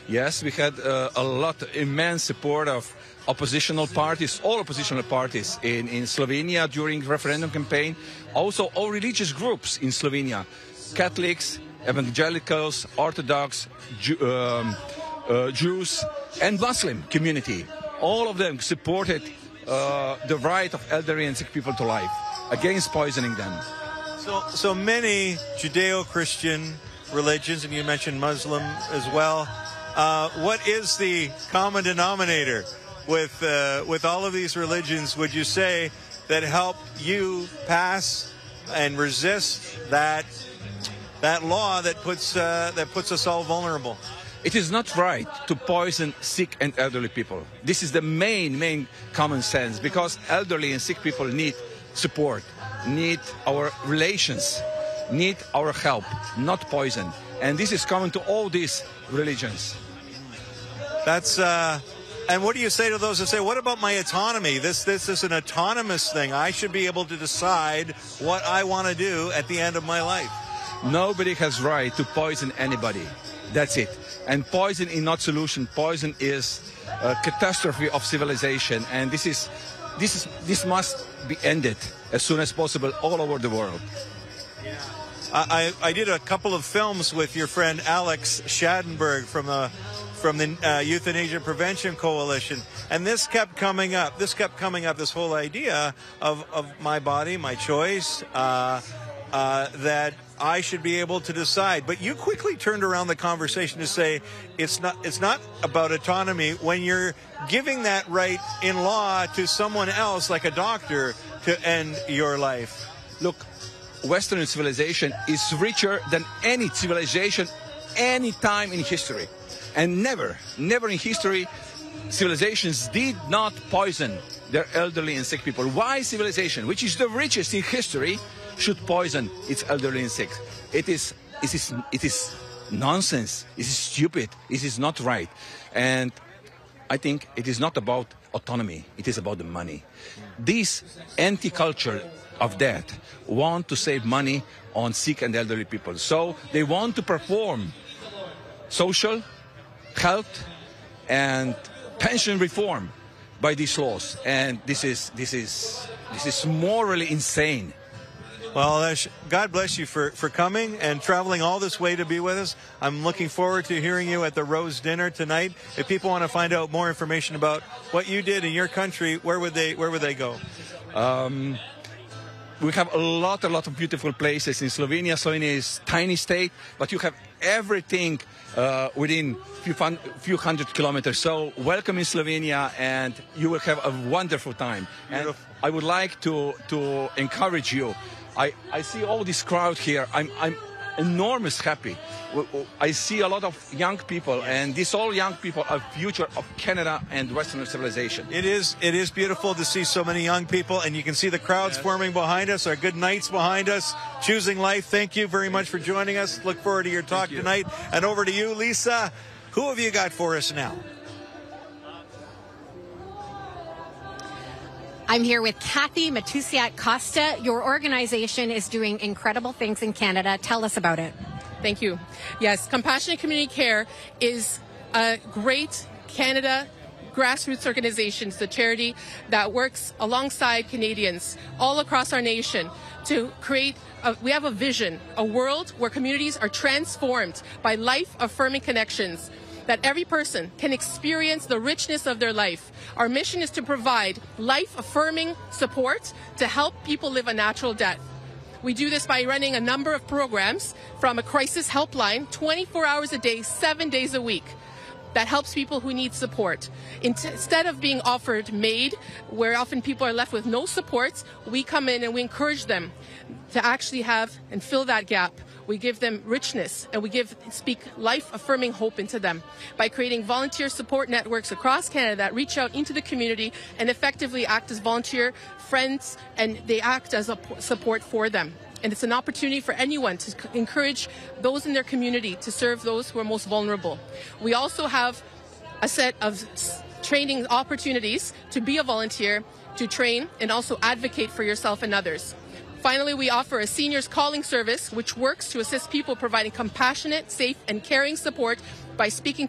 Yes, we had immense support of oppositional parties, all oppositional parties in Slovenia during referendum campaign. Also, all religious groups in Slovenia, Catholics, evangelicals, Orthodox, Jews, and Muslim community. All of them supported the right of elderly and sick people to life, against poisoning them. So many Judeo-Christian religions, and you mentioned Muslim as well. What is the common denominator with all of these religions, would you say, that help you pass and resist that law that puts us all vulnerable? It is not right to poison sick and elderly people. This is the main common sense, because elderly and sick people need support, need our relations, need our help, not poison. And this is common to all these religions. That's and what do you say to those that say, what about my autonomy? This is an autonomous thing. I should be able to decide what I want to do at the end of my life. Nobody has right to poison anybody. That's it. And poison is not solution. Poison is a catastrophe of civilization. And this must be ended as soon as possible all over the world. Yeah. I did a couple of films with your friend Alex Schadenberg from the Euthanasia Prevention Coalition, and this kept coming up. This whole idea of my body, my choice, that I should be able to decide. But you quickly turned around the conversation to say it's not about autonomy when you're giving that right in law to someone else, like a doctor, to end your life. Look, Western civilization is richer than any civilization any time in history. And never in history, civilizations did not poison their elderly and sick people. Why civilization, which is the richest in history, should poison its elderly and sick? It is nonsense. It is stupid. It is not right. And I think it is not about autonomy. It is about the money. This anti-culture of that want to save money on sick and elderly people. So they want to perform social, health, and pension reform by these laws. And this is morally insane. Well, God bless you for coming and traveling all this way to be with us. I'm looking forward to hearing you at the Rose Dinner tonight. If people want to find out more information about what you did in your country, where would they go? We have a lot of beautiful places in Slovenia. Slovenia is a tiny state, but you have everything within few hundred kilometers. So welcome in Slovenia, and you will have a wonderful time. And I would like to encourage you. I see all this crowd here. I'm enormous happy. I see a lot of young people, and these all young people are future of Canada and Western civilization. It is beautiful to see so many young people, and you can see the crowds forming behind us, our good knights behind us, choosing life. Thank you very much for joining us. Look forward to your talk tonight. And over to you, Lisa. Who have you got for us now? I'm here with Kathy Matusiak Costa. Your organization is doing incredible things in Canada. Tell us about it. Thank you. Yes, Compassionate Community Care is a great Canada grassroots organization. It's a charity that works alongside Canadians all across our nation to create we have a vision, a world where communities are transformed by life-affirming connections, that every person can experience the richness of their life. Our mission is to provide life-affirming support to help people live a natural death. We do this by running a number of programs, from a crisis helpline, 24 hours a day, 7 days a week, that helps people who need support. Instead of being offered MAID, where often people are left with no supports, we come in and we encourage them to actually have and fill that gap. We give them richness, and we speak life-affirming hope into them by creating volunteer support networks across Canada that reach out into the community and effectively act as volunteer friends, and they act as a support for them. And it's an opportunity for anyone to encourage those in their community to serve those who are most vulnerable. We also have a set of training opportunities to be a volunteer, to train, and also advocate for yourself and others. Finally, we offer a seniors calling service, which works to assist people providing compassionate, safe, and caring support by speaking to